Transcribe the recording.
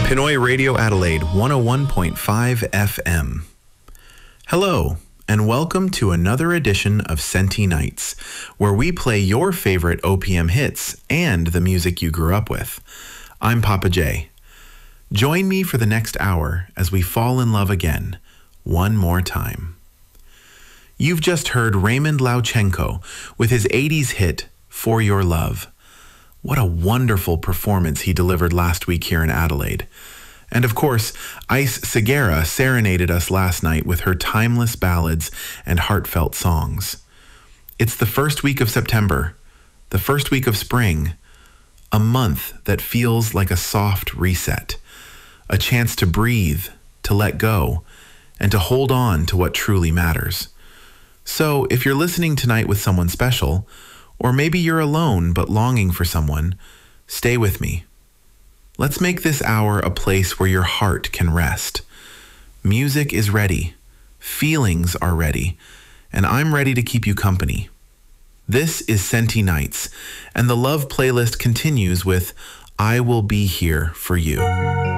Pinoy Radio Adelaide 101.5 FM. Hello, and welcome to another edition of Senti Nights, where we play your favorite OPM hits and the music you grew up with. I'm Papa J. Join me for the next hour as we fall in love again, one more time. You've just heard Raymond Lauchenko with his 80s hit, For Your Love. What a wonderful performance he delivered last week here in Adelaide. And of course, Ice Segura serenaded us last night with her timeless ballads and heartfelt songs. It's the first week of September, the first week of spring, a month that feels like a soft reset, a chance to breathe, to let go, and to hold on to what truly matters. So if you're listening tonight with someone special, or maybe you're alone but longing for someone, stay with me. Let's make this hour a place where your heart can rest. Music is ready, feelings are ready, and I'm ready to keep you company. This is Senti Nights, and the Love playlist continues with I Will Be Here for You.